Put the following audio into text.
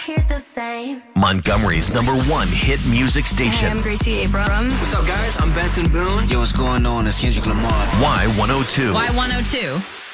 hear the same. Montgomery's #1 hit music Hey, station. I'm Gracie Abrams. What's up, guys? I'm Benson Boone. Yo, what's going on? It's Kendrick Lamar. Y102. Y102.